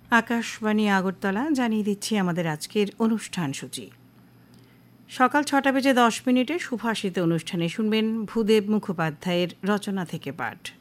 আকাশবাণী আগরতলা জানিয়ে দিচ্ছি আমাদের আজকের অনুষ্ঠান সূচি। সকাল ৬টা বেজে ১০ মিনিটে সুভাষিত অনুষ্ঠানে শুনবেন ভূদেব মুখোপাধ্যায়ের রচনা থেকে পাঠ।